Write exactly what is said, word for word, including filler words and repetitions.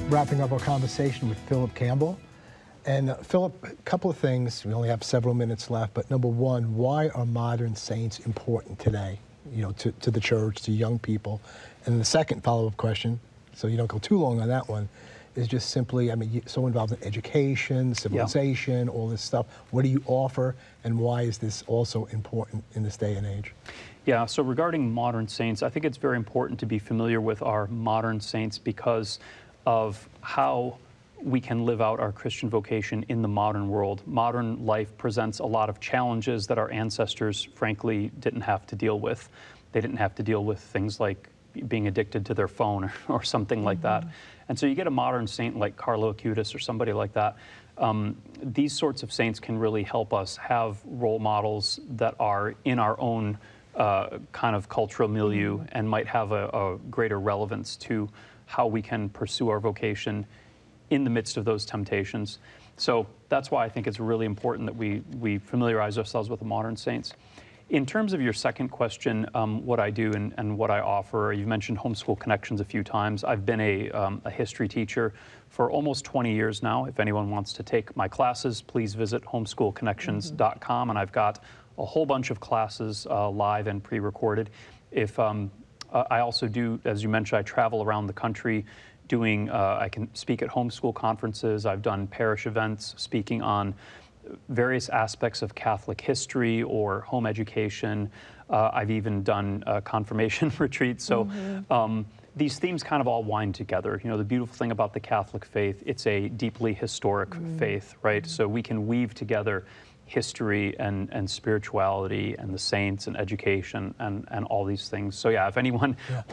wrapping up our conversation with Philip Campbell. And uh, Philip, a couple of things. We only have several minutes left, but number one, why are modern saints important today, you know, to, to the church, to young people? And the second follow-up question, so you don't go too long on that one, is just simply, I mean, you're so involved in education, civilization, yeah. all this stuff. What do you offer, and why is this also important in this day and age? Yeah, so regarding modern saints, I think it's very important to be familiar with our modern saints because of how we can live out our Christian vocation in the modern world. Modern life presents a lot of challenges that our ancestors, frankly, didn't have to deal with. They didn't have to deal with things like being addicted to their phone or, or something mm-hmm. like that. And so you get a modern saint like Carlo Acutis or somebody like that. Um, these sorts of saints can really help us have role models that are in our own uh, kind of cultural milieu mm-hmm. and might have a, a greater relevance to how we can pursue our vocation in the midst of those temptations. So that's why I think it's really important that we, we familiarize ourselves with the modern saints. In terms of your second question, um, what I do and, and what I offer, you've mentioned Homeschool Connections a few times. I've been a, um, a history teacher for almost twenty years now. If anyone wants to take my classes, please visit homeschool connections dot com, mm-hmm. and I've got a whole bunch of classes uh, live and pre-recorded. If um, uh, I also do, as you mentioned, I travel around the country doing, uh, I can speak at homeschool conferences. I've done parish events, speaking on various aspects of Catholic history or home education. Uh, I've even done uh, confirmation retreats. So mm-hmm. um, these themes kind of all wind together. You know, the beautiful thing about the Catholic faith, it's a deeply historic mm-hmm. faith, right? Mm-hmm. So we can weave together history and, and spirituality and the saints and education and, and all these things. So yeah, if anyone yeah.